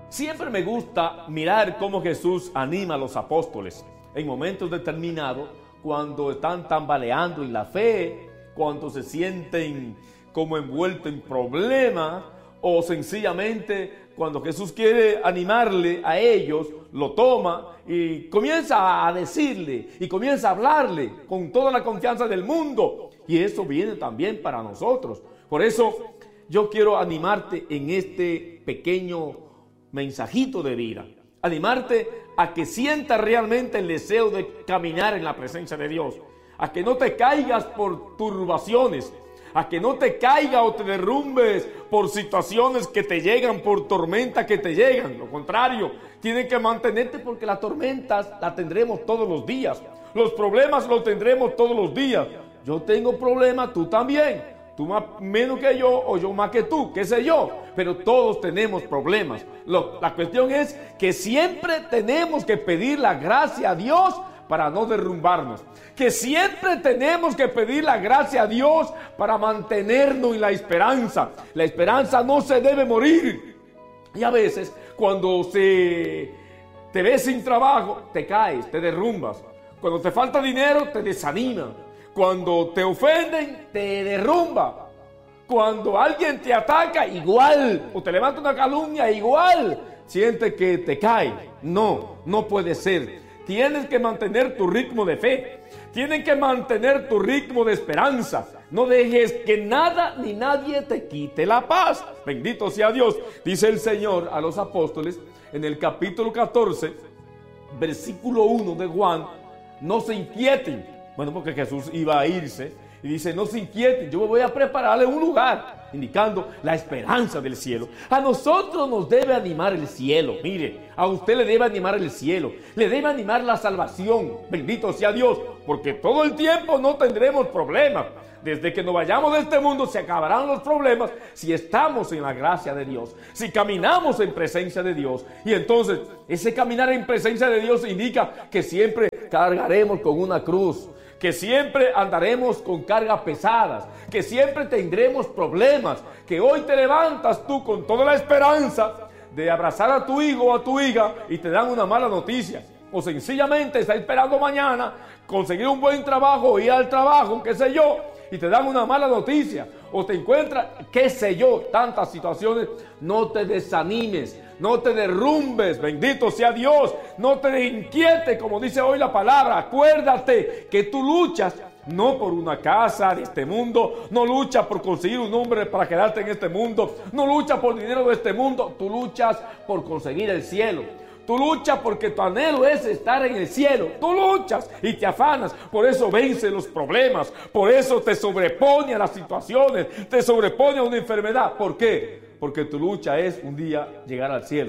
Siempre me gusta mirar cómo Jesús anima a los apóstoles en momentos determinados, cuando están tambaleando en la fe, cuando se sienten como envueltos en problemas, o sencillamente cuando Jesús quiere animarle a ellos, lo toma y comienza a decirle y comienza a hablarle con toda la confianza del mundo. Y eso viene también para nosotros. Por eso yo quiero animarte en este pequeño mensajito de vida. Animarte a que sientas realmente el deseo de caminar en la presencia de Dios. A que no te caigas por turbaciones. A que no te caigas o te derrumbes por situaciones que te llegan, por tormentas que te llegan. Lo contrario, tienes que mantenerte, porque las tormentas las tendremos todos los días. Los problemas los tendremos todos los días. Yo tengo problemas, tú también. Tú más menos que yo o yo más que tú, qué sé yo. Pero todos tenemos problemas. La cuestión es que siempre tenemos que pedir la gracia a Dios para no derrumbarnos. Que siempre tenemos que pedir la gracia a Dios para mantenernos en la esperanza. La esperanza no se debe morir. Y a veces cuando te ves sin trabajo, te caes, te derrumbas. Cuando te falta dinero, te desanima. Cuando te ofenden, te derrumba. Cuando alguien te ataca, igual. O te levanta una calumnia, igual. Siente que te cae. No puede ser. Tienes que mantener tu ritmo de fe. Tienes que mantener tu ritmo de esperanza. No dejes que nada ni nadie te quite la paz. Bendito sea Dios. Dice el Señor a los apóstoles en el capítulo 14, versículo 1 de Juan: no se inquieten. Bueno, porque Jesús iba a irse y dice: no se inquieten, yo voy a prepararle un lugar, indicando la esperanza del cielo. A nosotros nos debe animar el cielo. Mire, a usted le debe animar el cielo, le debe animar la salvación. Bendito sea Dios, porque todo el tiempo no tendremos problemas. Desde que nos vayamos de este mundo se acabarán los problemas si estamos en la gracia de Dios, si caminamos en presencia de Dios. Y entonces ese caminar en presencia de Dios indica que siempre cargaremos con una cruz, que siempre andaremos con cargas pesadas, que siempre tendremos problemas, que hoy te levantas tú con toda la esperanza de abrazar a tu hijo o a tu hija y te dan una mala noticia. O sencillamente estás esperando mañana conseguir un buen trabajo, ir al trabajo, qué sé yo, y te dan una mala noticia. O te encuentras, qué sé yo, tantas situaciones. No te desanimes, no te derrumbes, bendito sea Dios. No te inquietes, como dice hoy la palabra. Acuérdate que tú luchas no por una casa de este mundo, no luchas por conseguir un hombre para quedarte en este mundo, no luchas por dinero de este mundo, tú luchas por conseguir el cielo. Tú luchas porque tu anhelo es estar en el cielo. Tú luchas y te afanas. Por eso vence los problemas. Por eso te sobrepone a las situaciones. Te sobrepone a una enfermedad. ¿Por qué? Porque tu lucha es un día llegar al cielo.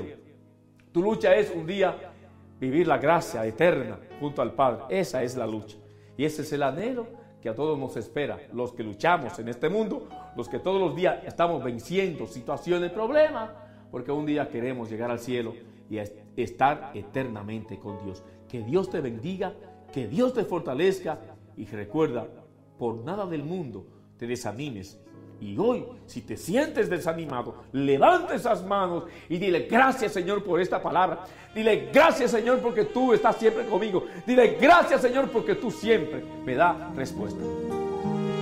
Tu lucha es un día vivir la gracia eterna junto al Padre. Esa es la lucha. Y ese es el anhelo que a todos nos espera. Los que luchamos en este mundo. Los que todos los días estamos venciendo situaciones, problemas. Porque un día queremos llegar al cielo y estar eternamente con Dios. Que Dios te bendiga, que Dios te fortalezca, y recuerda, por nada del mundo te desanimes. Y hoy, si te sientes desanimado, levanta esas manos y dile: gracias, Señor, por esta palabra. Dile: gracias, Señor, porque tú estás siempre conmigo. Dile: gracias, Señor, porque tú siempre me das respuesta.